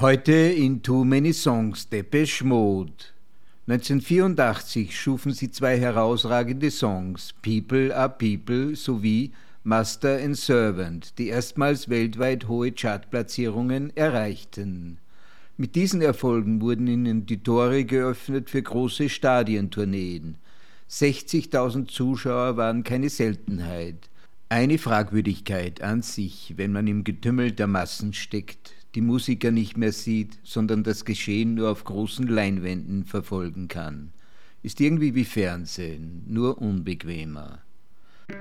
Heute in Too Many Songs, Depeche Mode. 1984 schufen sie zwei herausragende Songs, People Are People sowie Master and Servant, die erstmals weltweit hohe Chartplatzierungen erreichten. Mit diesen Erfolgen wurden ihnen die Tore geöffnet für große Stadientourneen. 60.000 Zuschauer waren keine Seltenheit. Eine Fragwürdigkeit an sich, wenn man im Getümmel der Massen steckt, die Musiker nicht mehr sieht, sondern das Geschehen nur auf großen Leinwänden verfolgen kann. Ist irgendwie wie Fernsehen, nur unbequemer.